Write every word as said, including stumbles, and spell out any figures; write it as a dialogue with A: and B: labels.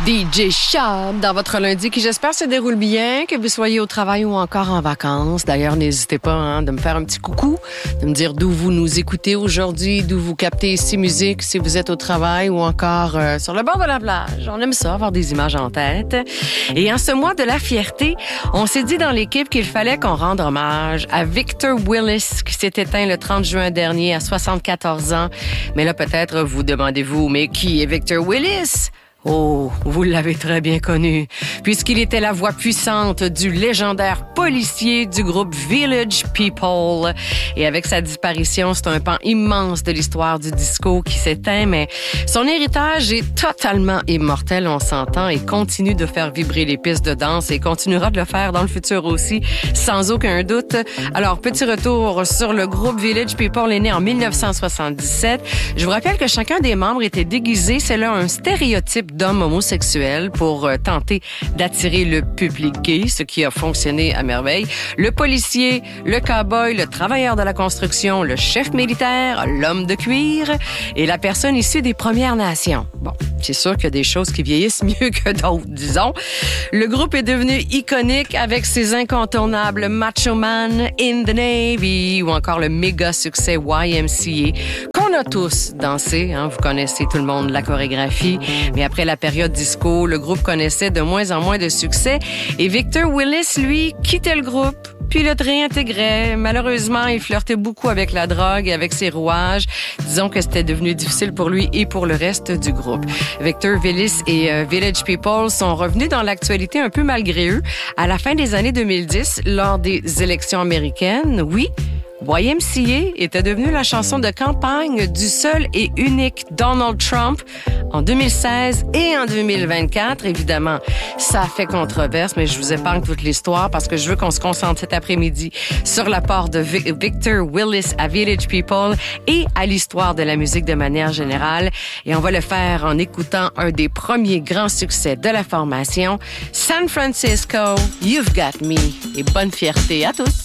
A: D J Shab dans votre lundi qui, j'espère, se déroule bien, que vous soyez au travail ou encore en vacances. D'ailleurs, n'hésitez pas hein, de me faire un petit coucou, de me dire d'où vous nous écoutez aujourd'hui, d'où vous captez ici musique, si vous êtes au travail ou encore euh, sur le bord de la plage. On aime ça, avoir des images en tête. Et en ce mois de la fierté, on s'est dit dans l'équipe qu'il fallait qu'on rende hommage à Victor Willis qui s'est éteint le trente juin dernier à soixante-quatorze ans. Mais là, peut-être vous demandez-vous, mais qui est Victor Willis? Oh, vous l'avez très bien connu, puisqu'il était la voix puissante du légendaire policier du groupe Village People. Et avec sa disparition, c'est un pan immense de l'histoire du disco qui s'éteint, mais son héritage est totalement immortel, on s'entend, et continue de faire vibrer les pistes de danse et continuera de le faire dans le futur aussi, sans aucun doute. Alors, petit retour sur le groupe Village People est né en dix-neuf cent soixante-dix-sept. Je vous rappelle que chacun des membres était déguisé, c'est là un stéréotype d'hommes homosexuels pour euh, tenter d'attirer le public gay, ce qui a fonctionné à merveille. Le policier, le cow-boy, le travailleur de la construction, le chef militaire, l'homme de cuir et la personne issue des Premières Nations. Bon, c'est sûr qu'il y a des choses qui vieillissent mieux que d'autres, disons. Le groupe est devenu iconique avec ses incontournables Macho Man, In the Navy ou encore le méga succès Y M C A qu'on a tous dansé. Hein, vous connaissez tout le monde la chorégraphie. Mais après la période disco, le groupe connaissait de moins en moins de succès et Victor Willis, lui, quittait le groupe puis le réintégrait. Malheureusement, il flirtait beaucoup avec la drogue et avec ses rouages. Disons que c'était devenu difficile pour lui et pour le reste du groupe. Victor Willis et euh, Village People sont revenus dans l'actualité un peu malgré eux à la fin des années deux mille dix lors des élections américaines. Oui, Y M C A était devenu la chanson de campagne du seul et unique Donald Trump en deux mille seize et en deux mille vingt-quatre. Évidemment, ça a fait controverse, mais je vous épargne toute l'histoire parce que je veux qu'on se concentre cet après-midi sur l'apport de Victor Willis à Village People et à l'histoire de la musique de manière générale. Et on va le faire en écoutant un des premiers grands succès de la formation, San Francisco, You've Got Me. Et bonne fierté à tous!